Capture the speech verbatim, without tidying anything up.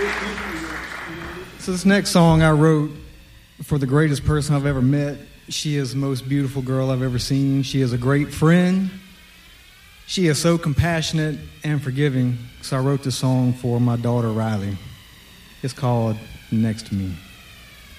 So this next song I wrote for the greatest person I've ever met. She is the most beautiful girl I've ever seen. She is a great friend. She is so compassionate and forgiving. So I wrote this song for my daughter, Riley. It's called Next to Me.